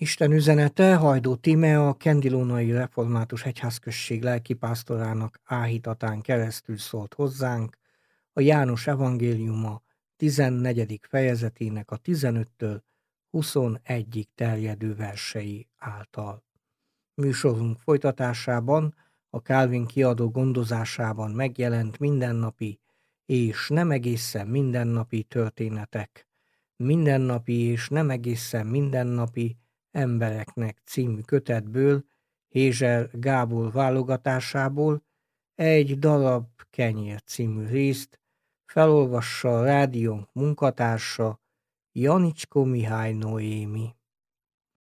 Isten üzenete Hajdó Tímea, a Kendilónai Református Egyházközség lelkipásztorának áhítatán keresztül szólt hozzánk a János evangéliuma 14. fejezetének a 15-től 21-ig terjedő versei által. Műsorunk folytatásában a Calvin kiadó gondozásában megjelent mindennapi és nem egészen mindennapi történetek, mindennapi és nem egészen mindennapi embereknek című kötetből, Hézser Gábor válogatásából egy darab kenyér című részt felolvassa a rádiónk munkatársa, Janicskó Mihály Noémi.